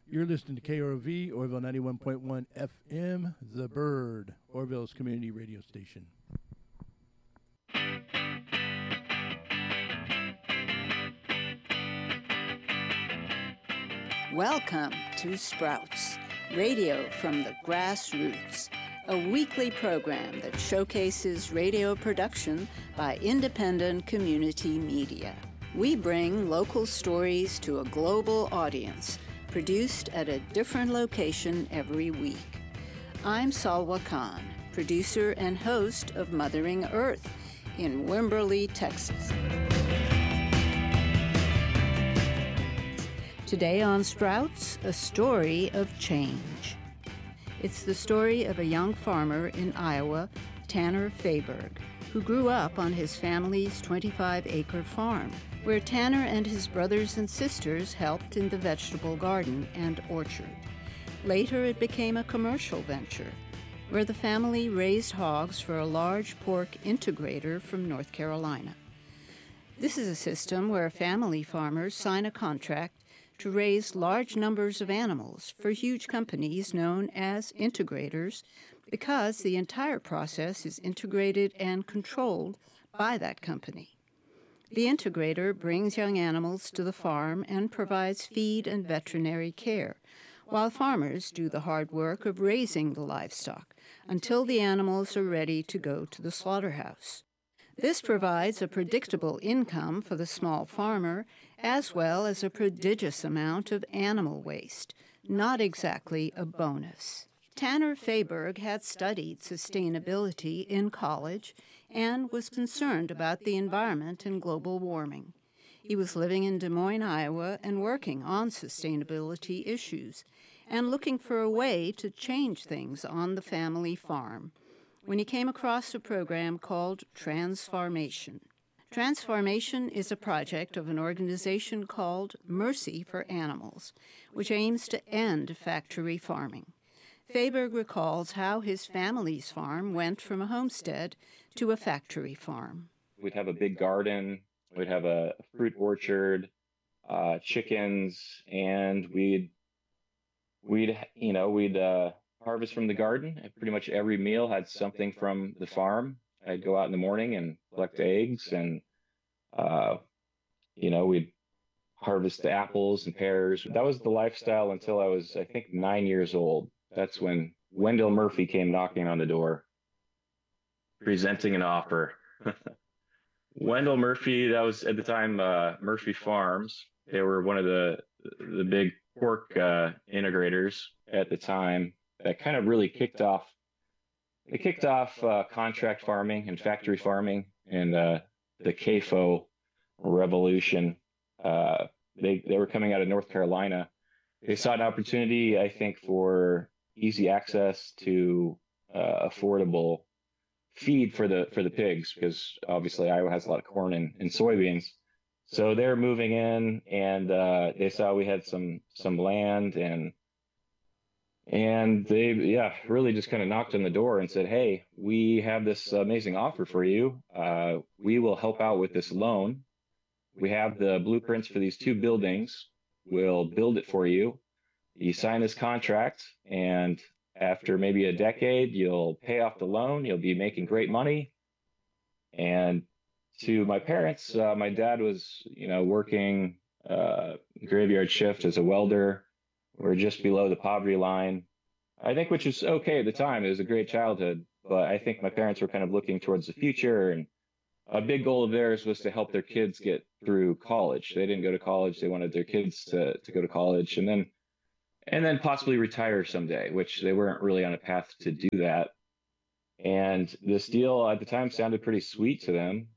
You're listening to KROV, Orville 91.1 FM, The Bird, Orville's community radio station. Welcome to Sprouts, radio from the grassroots, a weekly program that showcases radio production by independent community media. We bring local stories to a global audience, produced at a different location every week. I'm Salwa Khan, producer and host of Mothering Earth in Wimberley, Texas. Today on Sprouts, a story of change. It's the story of a young farmer in Iowa, Tanner Fayberg, who grew up on his family's 25-acre farm, where Tanner and his brothers and sisters helped in the vegetable garden and orchard. Later, it became a commercial venture, where the family raised hogs for a large pork integrator from North Carolina. This is a system where family farmers sign a contract to raise large numbers of animals for huge companies known as integrators, because the entire process is integrated and controlled by that company. The integrator brings young animals to the farm and provides feed and veterinary care, while farmers do the hard work of raising the livestock until the animals are ready to go to the slaughterhouse. This provides a predictable income for the small farmer, as well as a prodigious amount of animal waste, not exactly a bonus. Tanner Fayberg had studied sustainability in college and was concerned about the environment and global warming. He was living in Des Moines, Iowa, and working on sustainability issues, and looking for a way to change things on the family farm, when he came across a program called Transfarmation. Transfarmation is a project of an organization called Mercy for Animals, which aims to end factory farming. Fayberg recalls how his family's farm went from a homestead to a factory farm. We'd have a big garden, we'd have a fruit orchard, chickens, and we'd harvest from the garden. And pretty much every meal had something from the farm. I'd go out in the morning and collect eggs, and we'd harvest the apples and pears. That was the lifestyle until I was, I think, 9 years old. That's when Wendell Murphy came knocking on the door, presenting an offer. Wendell Murphy, that was at the time Murphy Farms. They were one of the big pork integrators at the time. That kind of really kicked off contract farming and factory farming and the CAFO revolution. They were coming out of North Carolina. They saw an opportunity, I think, for easy access to affordable feed for the pigs, because obviously Iowa has a lot of corn and soybeans. So they're moving in, and they saw we had some land, and they, really just kind of knocked on the door and said, "Hey, we have this amazing offer for you. We will help out with this loan. We have the blueprints for these 2 buildings. We'll build it for you. You sign this contract, and after maybe a decade, you'll pay off the loan. You'll be making great money." And to my parents, my dad was, working graveyard shift as a welder. We're just below the poverty line, I think, which is okay at the time. It was a great childhood, but I think my parents were kind of looking towards the future, and a big goal of theirs was to help their kids get through college. They didn't go to college. They wanted their kids to go to college and then possibly retire someday, which they weren't really on a path to do that. And this deal at the time sounded pretty sweet to them.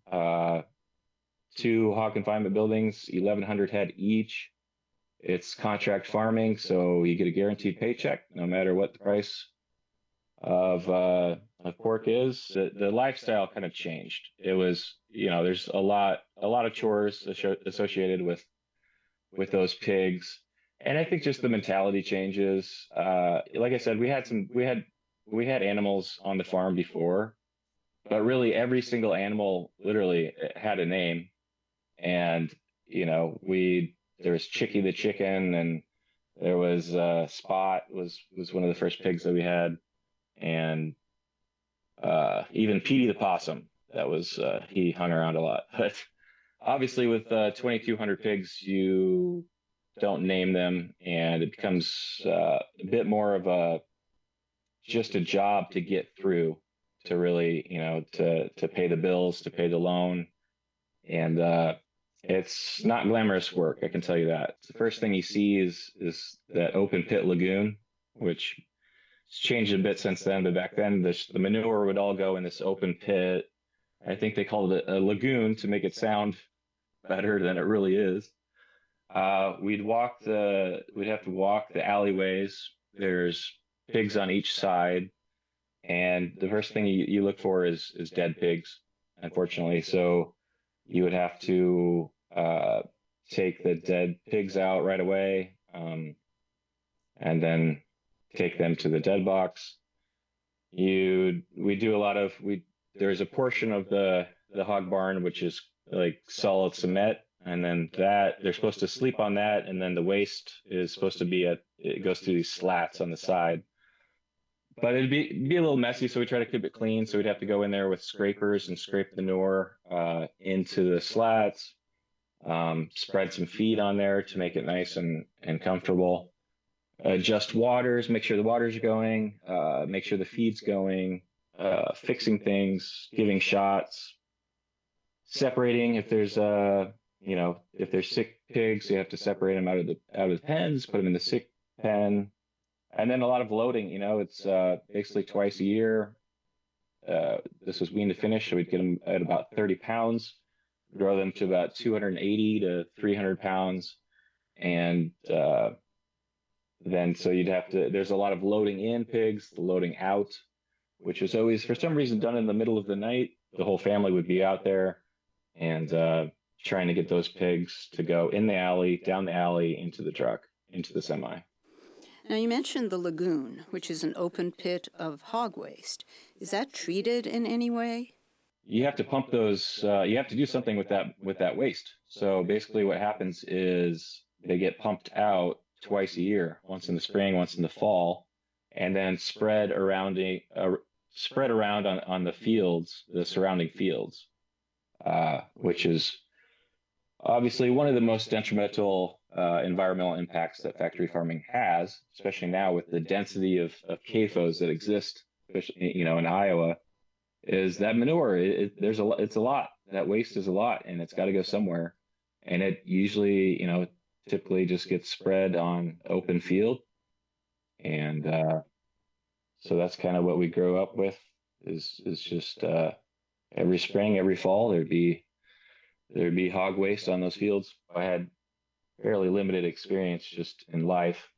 2 hog confinement buildings, 1,100 head each. It's contract farming, so you get a guaranteed paycheck no matter what the price of pork is. The lifestyle kind of changed. It was, there's a lot of chores associated with those pigs, and I think just the mentality changes. Like I said, we had animals on the farm before, but really every single animal literally had a name, and there was Chicky the chicken, and There was Spot was one of the first pigs that we had, and even Petey the possum. That was he hung around a lot. But obviously, with 2,200 pigs, you don't name them, and it becomes a bit more of a just a job to get through, to really, to pay the bills, to pay the loan, and it's not glamorous work. I can tell you that. The first thing you see is that open pit lagoon, which has changed a bit since then. But back then, the manure would all go in this open pit. I think they called it a lagoon to make it sound better than it really is. We'd have to walk the alleyways. There's pigs on each side, and the first thing you look for is dead pigs, unfortunately. So you would have to take the dead pigs out right away, and then take them to the dead box. We do a lot of we. There's a portion of the hog barn which is like solid cement, and then that they're supposed to sleep on that, and then the waste is supposed to be it goes through these slats on the side. But it'd be a little messy, so we try to keep it clean. So we'd have to go in there with scrapers and scrape the manure into the slats, spread some feed on there to make it nice and comfortable. Adjust waters, make sure the waters are going, make sure the feed's going, fixing things, giving shots, separating if there's if there's sick pigs, you have to separate them out of the pens, put them in the sick pen. And then a lot of loading, it's basically twice a year. This was wean to finish, so we'd get them at about 30 pounds, grow them to about 280 to 300 pounds. And then so there's a lot of loading in pigs, the loading out, which was always, for some reason, done in the middle of the night. The whole family would be out there and trying to get those pigs to go in the alley, down the alley, into the truck, into the semi. Now, you mentioned the lagoon, which is an open pit of hog waste. Is that treated in any way? You have to pump those. You have to do something with that waste. So basically, what happens is they get pumped out twice a year, once in the spring, once in the fall, and then spread around on the fields, the surrounding fields, which is obviously one of the most detrimental environmental impacts that factory farming has, especially now with the density of CAFOs that exist, especially, in Iowa, is that manure. It's a lot. That waste is a lot, and it's got to go somewhere. And it usually, typically just gets spread on open field. And so that's kind of what we grow up with is just every spring, every fall, there'd be hog waste on those fields. I had fairly limited experience just in life,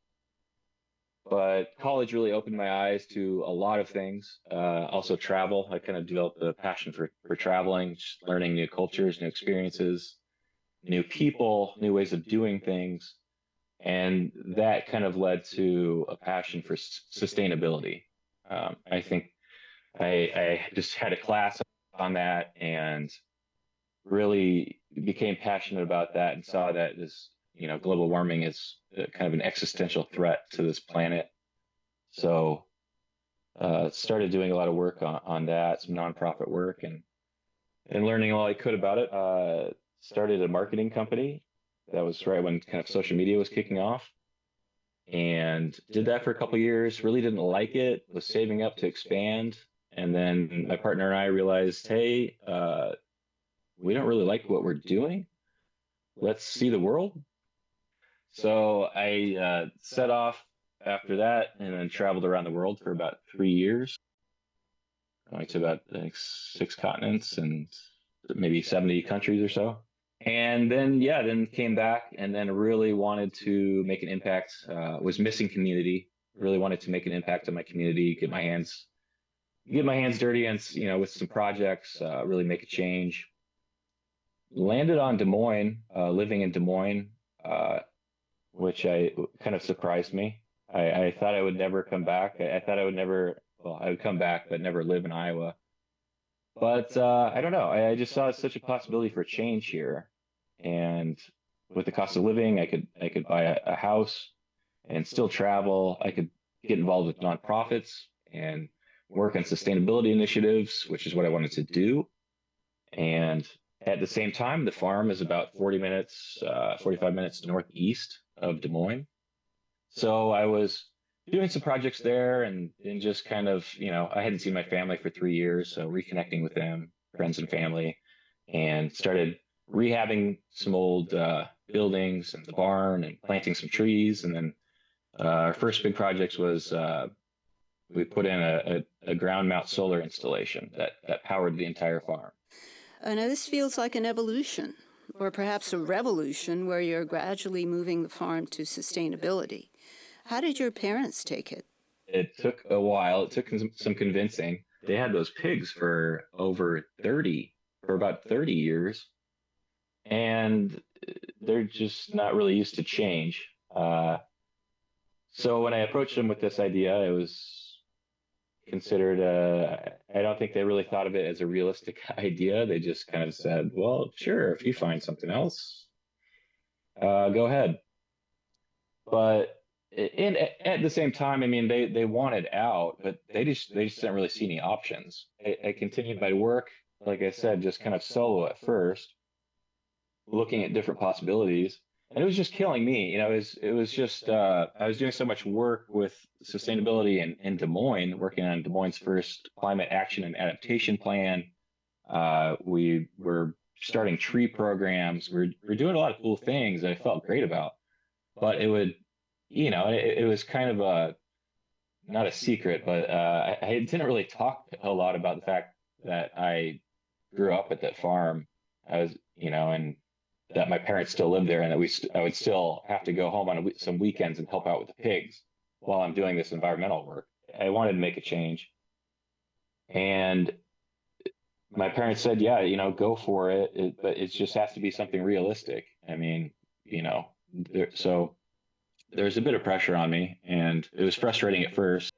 but college really opened my eyes to a lot of things. Also travel. I kind of developed a passion for traveling, just learning new cultures, new experiences, new people, new ways of doing things. And that kind of led to a passion for sustainability. I think I just had a class on that and really became passionate about that, and saw that this, global warming is kind of an existential threat to this planet. So started doing a lot of work on that, some nonprofit work, and learning all I could about it. Started a marketing company. That was right when kind of social media was kicking off, and did that for a couple of years. Really didn't like it, was saving up to expand. And then my partner and I realized, hey, we don't really like what we're doing. Let's see the world. So I set off after that, and then traveled around the world for about 3 years. I went to about 6 continents and maybe 70 countries or so. And then came back, and then really wanted to make an impact. Was missing community. Really wanted to make an impact on my community, get my hands dirty, and with some projects, really make a change. Landed on Des Moines, living in Des Moines, which kind of surprised me. I thought I would never come back. I thought I would come back, but never live in Iowa. But I don't know. I just saw such a possibility for change here. And with the cost of living, I could buy a house and still travel. I could get involved with nonprofits and work on sustainability initiatives, which is what I wanted to do. And at the same time, the farm is about 45 minutes northeast of Des Moines. So I was doing some projects there and just kind of, I hadn't seen my family for 3 years. So reconnecting with them, friends and family, and started rehabbing some old buildings and the barn and planting some trees. And then our first big project was we put in a ground mount solar installation that powered the entire farm. Now, this feels like an evolution, or perhaps a revolution, where you're gradually moving the farm to sustainability. How did your parents take it? It took a while. It took some convincing. They had those pigs for about 30 years, and they're just not really used to change. So when I approached them with this idea, it was considered I don't think they really thought of it as a realistic idea. They just kind of said, well, sure, if you find something else, go ahead. But at the same time, I mean, they wanted out, but they just didn't really see any options. I continued my work, like I said, just kind of solo at first, looking at different possibilities. And it was just killing me. It was just, I was doing so much work with sustainability in Des Moines, working on Des Moines' first climate action and adaptation plan. We were starting tree programs. We're doing a lot of cool things that I felt great about. But it was kind of not a secret, but I didn't really talk a lot about the fact that I grew up at that farm. I was, and that my parents still lived there, and that I would still have to go home on some weekends and help out with the pigs while I'm doing this environmental work. I wanted to make a change. And my parents said, yeah, go for it, but it just has to be something realistic. I mean, so there's a bit of pressure on me, and it was frustrating at first.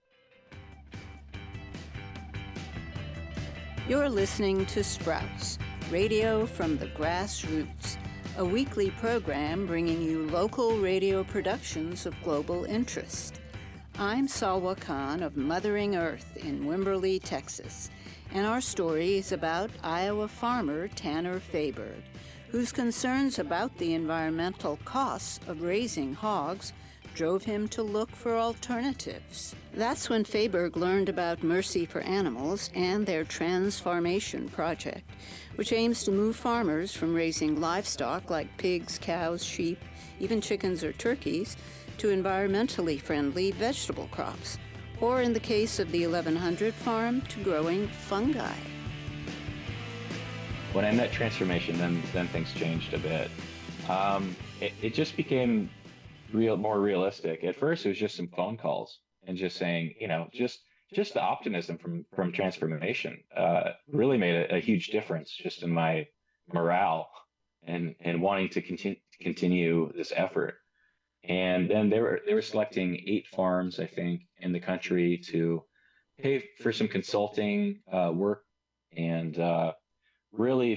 You're listening to Sprouts, radio from the grassroots, a weekly program bringing you local radio productions of global interest. I'm Salwa Khan of Mothering Earth in Wimberley, Texas, and our story is about Iowa farmer Tanner Fayberg, whose concerns about the environmental costs of raising hogs drove him to look for alternatives. That's when Fayberg learned about Mercy for Animals and their Transfarmation project, which aims to move farmers from raising livestock like pigs, cows, sheep, even chickens or turkeys, to environmentally friendly vegetable crops, or in the case of the 1100 farm, to growing fungi. When I met Transfarmation, then things changed a bit. It just became more realistic. At first, it was just some phone calls and just saying, just the optimism from Transfarmation really made a huge difference just in my morale and wanting to continue this effort. And then they were selecting 8 farms, I think, in the country to pay for some consulting work and really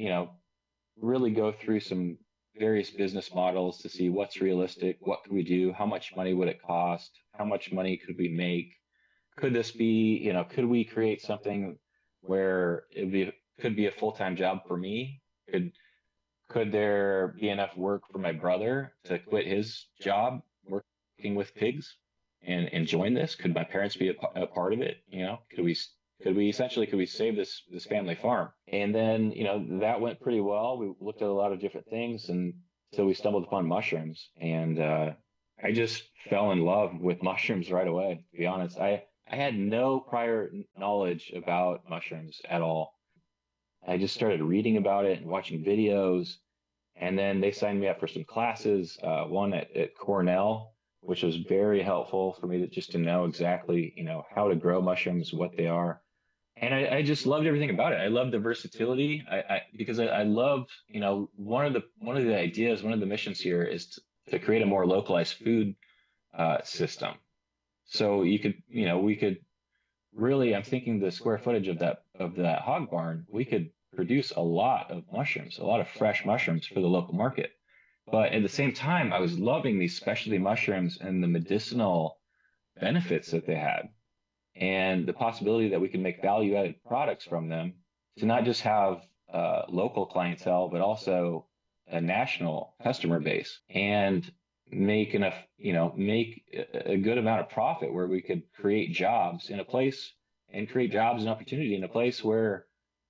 go through some various business models to see what's realistic, what could we do, how much money would it cost, how much money could we make, could this be, could we create something where could be a full-time job for me? Could there be enough work for my brother to quit his job working with pigs and join this? Could my parents be a part of it? Could we save this family farm? And then, that went pretty well. We looked at a lot of different things, and so we stumbled upon mushrooms. And I just fell in love with mushrooms right away, to be honest. I had no prior knowledge about mushrooms at all. I just started reading about it and watching videos. And then they signed me up for some classes, one at Cornell, which was very helpful for me to know exactly, how to grow mushrooms, what they are. And I just loved everything about it. I loved the versatility. Because I love, one of the ideas, one of the missions here is to create a more localized food system. So we could really, I'm thinking the square footage of that hog barn, we could produce a lot of mushrooms, a lot of fresh mushrooms for the local market. But at the same time, I was loving these specialty mushrooms and the medicinal benefits that they had, and the possibility that we could make value added products from them to not just have local clientele, but also a national customer base, and make enough, make a good amount of profit where we could create jobs in a place and create jobs and opportunity in a place where,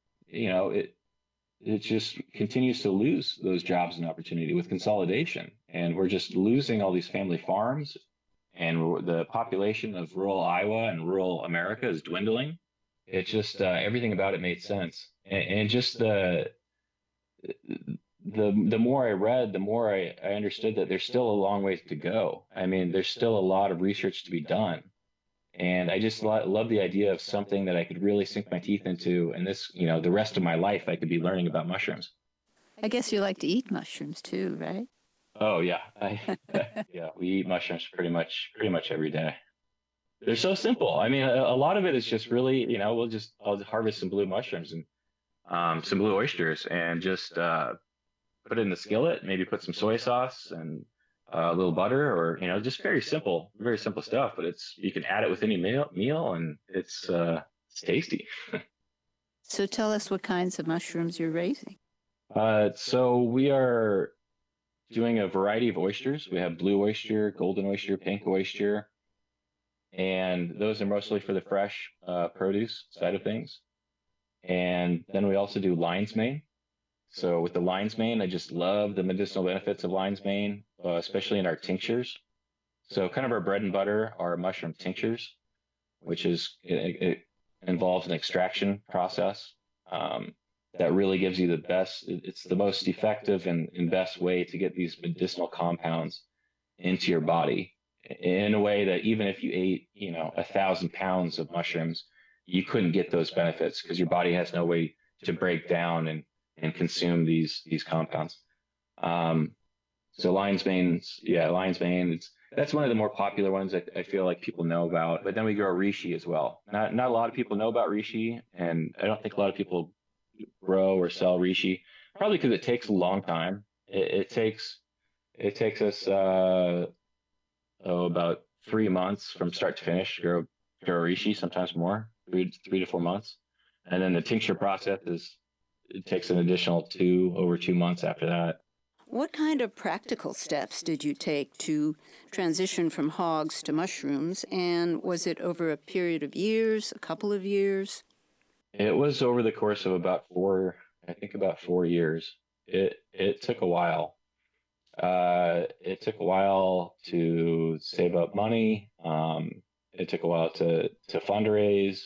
it just continues to lose those jobs and opportunity with consolidation. And we're just losing all these family farms, and the population of rural Iowa and rural America is dwindling. It just everything about it made sense, and just the more I read, the more I understood that there's still a long ways to go. I mean, there's still a lot of research to be done, and I just love the idea of something that I could really sink my teeth into, and this, the rest of my life I could be learning about mushrooms. I guess you like to eat mushrooms too, right? Oh yeah, yeah, we eat mushrooms pretty much every day. They're so simple. I mean, a lot of it is just really, I'll harvest some blue mushrooms and some blue oysters, and just put it in the skillet, maybe put some soy sauce and a little butter, or, just very simple stuff. But you can add it with any meal, and it's tasty. So tell us what kinds of mushrooms you're raising. So we are doing a variety of oysters. We have blue oyster, golden oyster, pink oyster, and those are mostly for the fresh produce side of things. And then we also do lion's mane. So with the lion's mane, I just love the medicinal benefits of lion's mane, especially in our tinctures. So kind of our bread and butter are mushroom tinctures, which is it involves an extraction process that really gives you the best. It's the most effective and best way to get these medicinal compounds into your body in a way that even if you ate, 1,000 pounds of mushrooms, you couldn't get those benefits because your body has no way to break down and consume these compounds. So lion's mane, that's one of the more popular ones that I feel like people know about. But then we grow reishi as well. Not a lot of people know about reishi, and I don't think a lot of people grow or sell reishi, probably because it takes a long time. It takes us about 3 months from start to finish to grow reishi, sometimes more, 3 to 4 months. And then the tincture process it takes an additional over 2 months after that. What kind of practical steps did you take to transition from hogs to mushrooms? And was it over a period of years, a couple of years? It was over the course of about 4 years. It took a while. It took a while to save up money. It took a while to fundraise,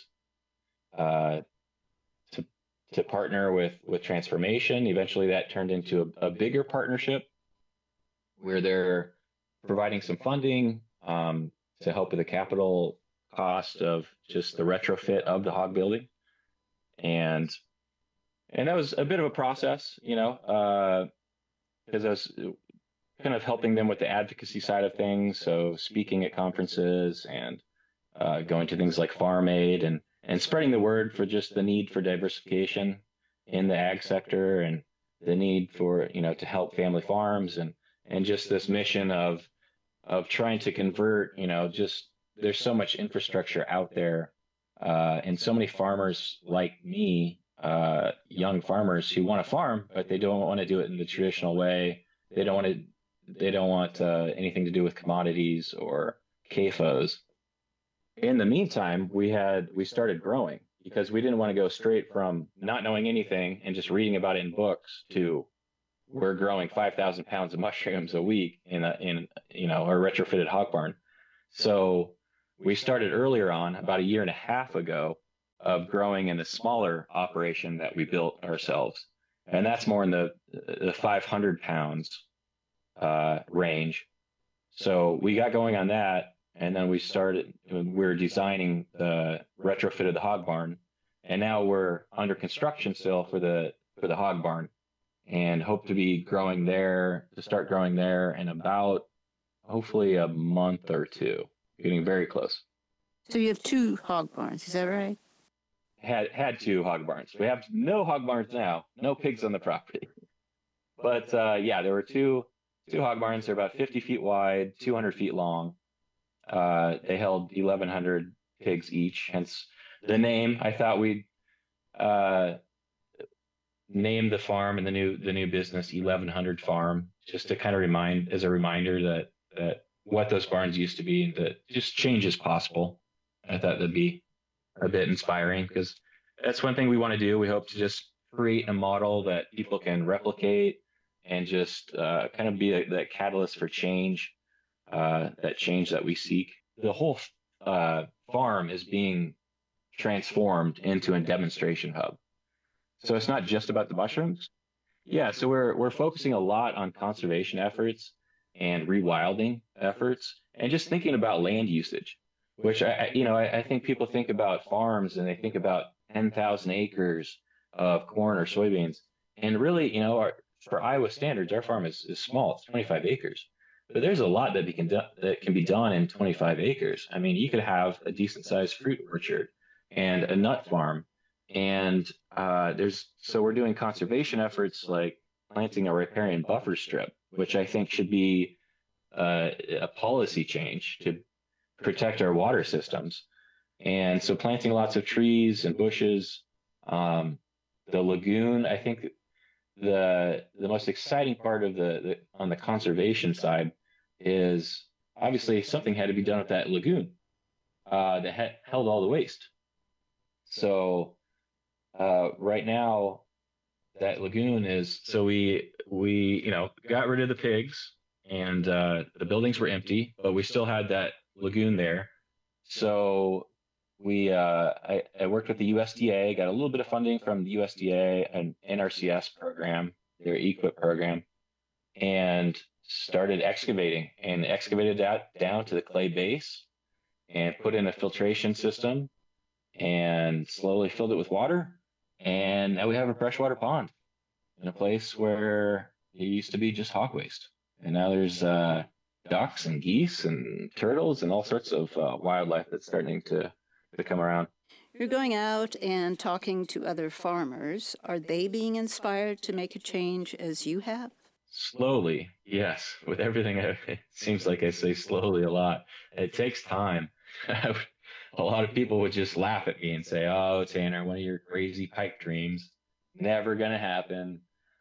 to partner with Transformation. Eventually that turned into a bigger partnership where they're providing some funding to help with the capital cost of just the retrofit of the hog building. And that was a bit of a process, because I was kind of helping them with the advocacy side of things. So speaking at conferences and going to things like Farm Aid and spreading the word for just the need for diversification in the ag sector, and the need for, to help family farms, and just this mission of trying to convert, just there's so much infrastructure out there, and so many farmers like me, young farmers who want to farm, but they don't want to do it in the traditional way. They don't want anything to do with commodities or CAFOs. In the meantime, we started growing, because we didn't want to go straight from not knowing anything and just reading about it in books to we're growing 5,000 pounds of mushrooms a week in a retrofitted hog barn. So we started earlier on, about a year and a half ago, of growing in a smaller operation that we built ourselves, and that's more in the 500 pounds range. So we got going on that. And then we're designing the retrofit of the hog barn, and now we're under construction still for the hog barn, and hope to start growing there in about, hopefully, a month or two, getting very close. So you have 2 hog barns, is that right? Had 2 hog barns. We have no hog barns now, no pigs on the property. But there were 2 two hog barns. They're about 50 feet wide, 200 feet long. They held 1,100 pigs each, hence the name. I thought we'd name the farm and the new business 1,100 Farm, just to kind of reminder that what those barns used to be, that just change is possible. I thought that'd be a bit inspiring, because that's one thing we want to do. We hope to just create a model that people can replicate and just kind of be that catalyst for change, that change that we seek. The whole farm is being transformed into a demonstration hub. So it's not just about the mushrooms. Yeah, so we're focusing a lot on conservation efforts and rewilding efforts, and just thinking about land usage, which I think people think about farms and they think about 10,000 acres of corn or soybeans, and really, for Iowa standards, our farm is small. It's 25 acres, but there's a lot that can be done in 25 acres. I mean, you could have a decent sized fruit orchard and a nut farm, and so we're doing conservation efforts like planting a riparian buffer strip, which I think should be a policy change to protect our water systems. And so planting lots of trees and bushes. The lagoon, I think the most exciting part of on the conservation side is obviously something had to be done with that lagoon that held all the waste. So right now, that lagoon is, so we got rid of the pigs, and the buildings were empty, but we still had that lagoon there. So I worked with the USDA, got a little bit of funding from the USDA and NRCS program, their EQIP program, and started excavated that down to the clay base and put in a filtration system and slowly filled it with water. And now we have a freshwater pond in a place where it used to be just hog waste. And now there's ducks and geese and turtles and all sorts of wildlife that's starting to come around. You're going out and talking to other farmers. Are they being inspired to make a change as you have? Slowly, yes. With everything, it seems like I say slowly a lot. It takes time. A lot of people would just laugh at me and say, "Oh, Tanner, one of your crazy pipe dreams, never gonna happen."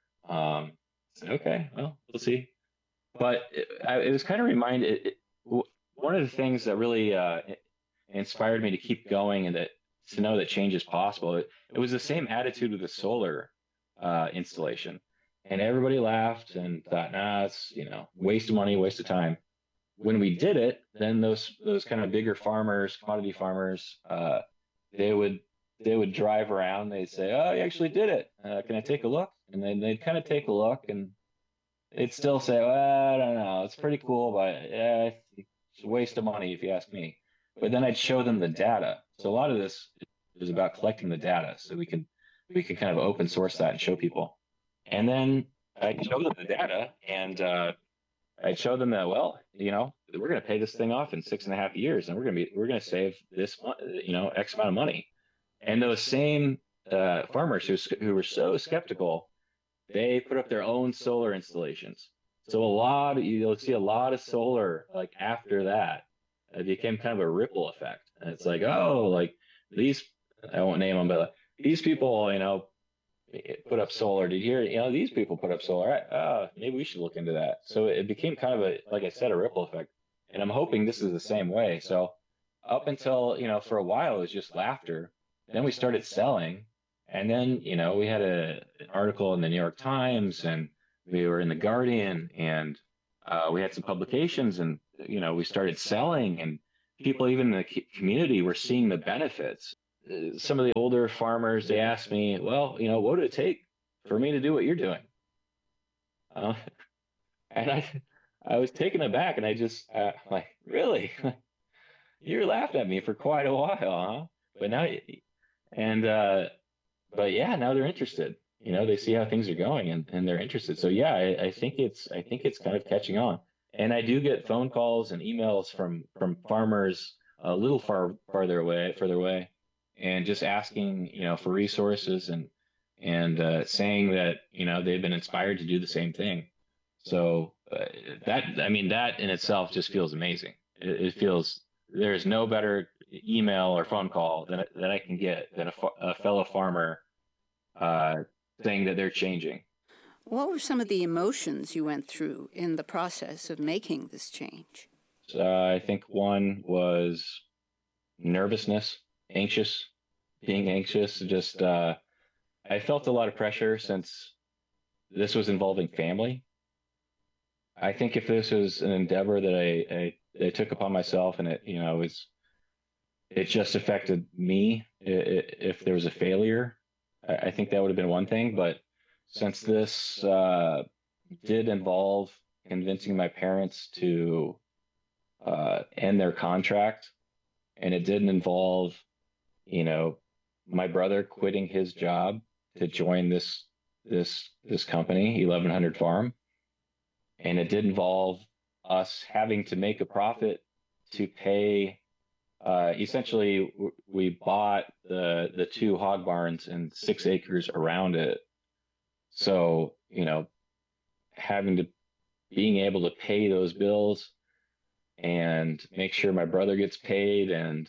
Okay, well, we'll see. But it was kind of one of the things that really inspired me to keep going and to know that change is possible. It was the same attitude with the solar installation, and everybody laughed and thought, "Nah, it's waste of money, waste of time." When we did it, then those kind of bigger farmers, commodity farmers, they would drive around. They'd say, "Oh, you actually did it. Can I take a look?" And then they'd kind of take a look, and they'd still say, "Well, I don't know. It's pretty cool, but yeah, it's a waste of money if you ask me." But then I'd show them the data. So a lot of this is about collecting the data, so we can kind of open source that and show people. And then I'd show them the data, and I'd show them that, well, we're going to pay this thing off in 6.5 years, and we're going to save this, X amount of money. And those same farmers who were so skeptical, they put up their own solar installations. So you'll see a lot of solar like after that. It became kind of a ripple effect, and it's like, oh, like these, I won't name them, but these people, put up solar. Did you hear? These people put up solar. Maybe we should look into that. So it became kind of like I said, a ripple effect. And I'm hoping this is the same way. So up until, for a while, it was just laughter. Then we started selling. And then, we had an article in the New York Times, and we were in the Guardian, and we had some publications, and, we started selling, and people even in the community were seeing the benefits. Some of the older farmers, they asked me, "Well, what would it take for me to do what you're doing?" And I was taken aback, and I just like, really? You laughed at me for quite a while, huh? But now, but yeah, now they're interested. They see how things are going, and they're interested. So yeah, I think it's kind of catching on. And I do get phone calls and emails from farmers a little further away, and just asking, for resources and saying that, they've been inspired to do the same thing. So that in itself just feels amazing. It feels there's no better email or phone call that I can get than a fellow farmer saying that they're changing. What were some of the emotions you went through in the process of making this change? I think one was nervousness, being anxious. Just I felt a lot of pressure since this was involving family. I think if this was an endeavor that I took upon myself and it just affected me, if there was a failure, I think that would have been one thing. But since this did involve convincing my parents to end their contract, and it didn't involve, my brother quitting his job to join this company, 1100 Farm, and it did involve us having to make a profit to pay. Essentially, we bought the 2 hog barns and 6 acres around it. So, being able to pay those bills and make sure my brother gets paid. And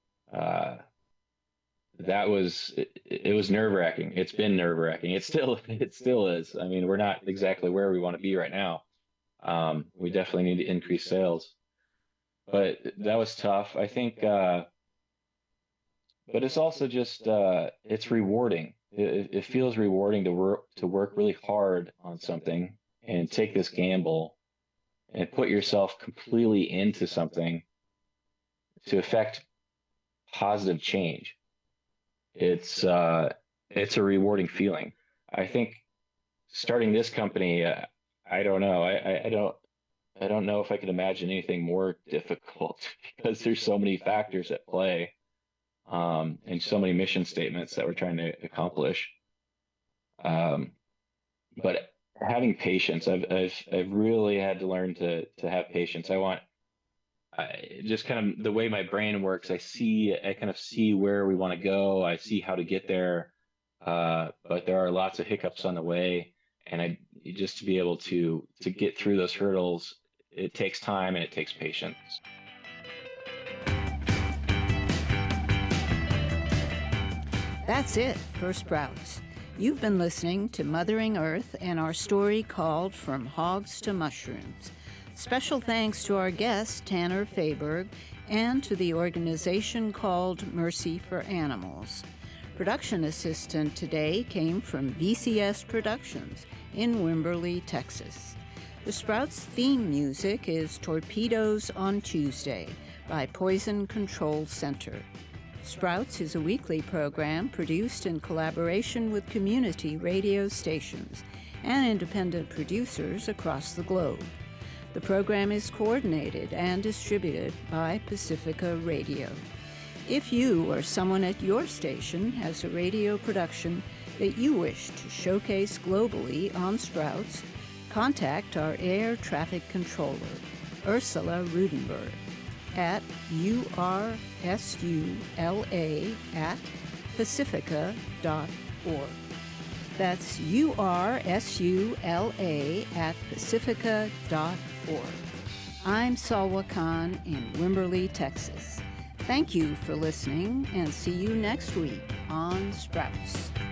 it was nerve wracking. It's been nerve wracking. It still is. I mean, we're not exactly where we want to be right now. We definitely need to increase sales, but that was tough. I think, but it's also just, it's rewarding. It feels rewarding to work really hard on something and take this gamble and put yourself completely into something to affect positive change. It's a rewarding feeling. I think starting this company, I don't know. I don't know if I could imagine anything more difficult because there's so many factors at play, and so many mission statements that we're trying to accomplish. But having patience, I've really had to learn to have patience. Just kind of the way my brain works. I kind of see where we want to go. I see how to get there. But there are lots of hiccups on the way, and just to be able to get through those hurdles, it takes time and it takes patience. That's it for Sprouts. You've been listening to Mothering Earth and our story called From Hogs to Mushrooms. Special thanks to our guest, Tanner Fayberg, and to the organization called Mercy for Animals. Production assistant today came from BCS Productions in Wimberley, Texas. The Sprouts theme music is Torpedoes on Tuesday by Poison Control Center. Sprouts is a weekly program produced in collaboration with community radio stations and independent producers across the globe. The program is coordinated and distributed by Pacifica Radio. If you or someone at your station has a radio production that you wish to showcase globally on Sprouts, contact our air traffic controller, Ursula Rudenberg, at ursula@pacifica.org. That's ursula@pacifica.org. I'm Salwa Khan in Wimberley, Texas. Thank you for listening, and see you next week on Sprouts.